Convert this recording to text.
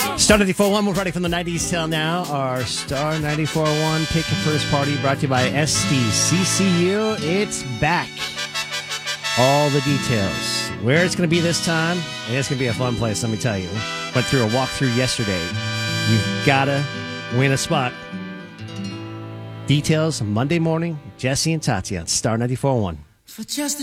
Star 94.1, we're ready from the 90s till now. Our Star 94.1 Pick Your First Party brought to you by SDCCU. It's back. All the details. Where it's going to be this time, it's going to be a fun place, let me tell you. Went through a walkthrough yesterday. You've got to win a spot. Details Monday morning, Jesse and Tati on Star 94.1. For just a